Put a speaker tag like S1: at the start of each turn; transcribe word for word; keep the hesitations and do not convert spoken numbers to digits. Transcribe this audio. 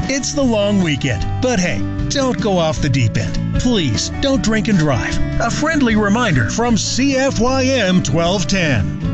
S1: It's the long weekend, but hey, don't go off the deep end. Please don't drink and drive. A friendly reminder from C F Y M twelve ten.